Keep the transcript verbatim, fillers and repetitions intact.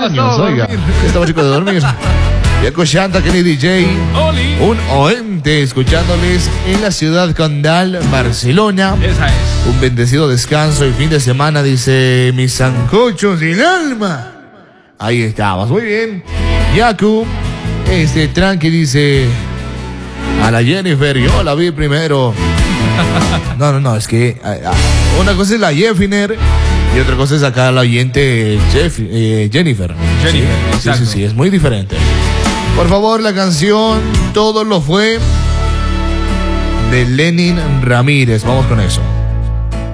años, oiga. Estaba chico de dormir. Viejo Shanta, Kenny D J. Oli. Un oente escuchándoles en la ciudad condal, Barcelona. Esa es. Un bendecido descanso y fin de semana, dice mis sancochos del alma. Ahí estabas, muy bien. Yaku, este tranqui dice a la Jennifer, yo la vi primero. No, no, no, es que a, a, una cosa es la Jeffiner y otra cosa es acá la oyente Jeff, eh, Jennifer. Jennifer, sí, sí, exacto. sí, sí, es muy diferente. Por favor, la canción Todo lo fue de Lenin Ramírez. Vamos con eso.